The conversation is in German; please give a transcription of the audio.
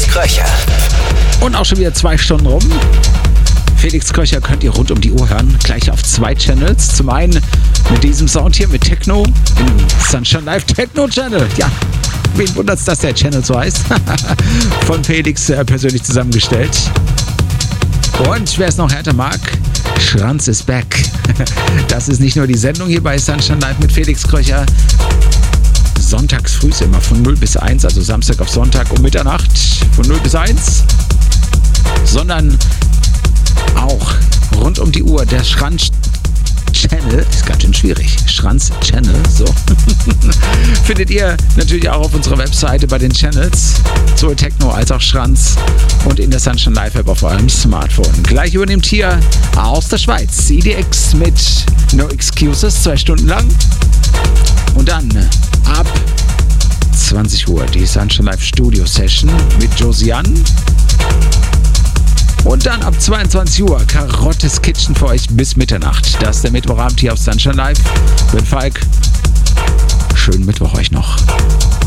Kröcher. Und auch schon wieder 2 Stunden rum. Felix Kröcher könnt ihr rund um die Uhr hören, gleich auf 2 Channels. Zum einen mit diesem Sound hier, mit Techno, im Sunshine Live Techno Channel. Ja, wen wundert's, dass der Channel so heißt? Von Felix persönlich zusammengestellt. Und wer es noch härter mag, Schranz ist back. Das ist nicht nur die Sendung hier bei Sunshine Live mit Felix Kröcher. Sonntags früh immer von 0 bis 1, also Samstag auf Sonntag um Mitternacht von 0 bis 1. Sondern auch rund um die Uhr der Schranz Channel, ist ganz schön schwierig, Schranz Channel, so, findet ihr natürlich auch auf unserer Webseite bei den Channels, sowohl Techno als auch Schranz und in der Sunshine Live App auf eurem Smartphone. Gleich übernimmt hier aus der Schweiz EDX mit No Excuses, 2 Stunden lang. Und dann ab 20 Uhr die Sunshine Live Studio Session mit Josiane. Und dann ab 22 Uhr Karottes Kitchen für euch bis Mitternacht. Das ist der Mittwochabend hier auf Sunshine Live. Ich bin Falk. Schönen Mittwoch euch noch.